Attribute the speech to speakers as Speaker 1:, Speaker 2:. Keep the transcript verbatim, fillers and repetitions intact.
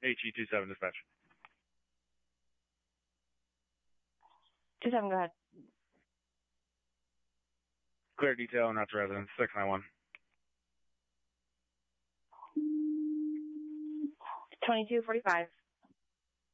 Speaker 1: H E two seven dispatch.
Speaker 2: two seven, go ahead.
Speaker 1: Clear detail and out to residence, six nine one.
Speaker 2: twenty-two forty-five.